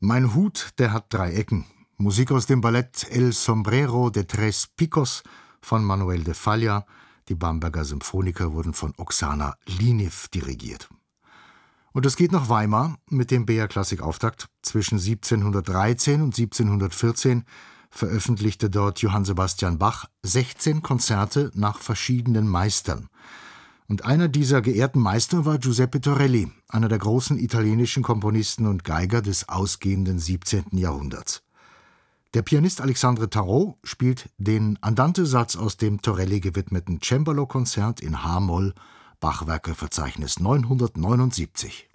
Mein Hut, der hat 3 Ecken. Musik aus dem Ballett El Sombrero de Tres Picos von Manuel de Falla. Die Bamberger Symphoniker wurden von Oksana Liniw dirigiert. Und es geht nach Weimar mit dem BR-Klassik-Auftakt. Zwischen 1713 und 1714 veröffentlichte dort Johann Sebastian Bach 16 Konzerte nach verschiedenen Meistern. Und einer dieser geehrten Meister war Giuseppe Torelli, einer der großen italienischen Komponisten und Geiger des ausgehenden 17. Jahrhunderts. Der Pianist Alexandre Tarot spielt den Andante-Satz aus dem Torelli gewidmeten Cembalo-Konzert in H-Moll, Bachwerkeverzeichnis 979.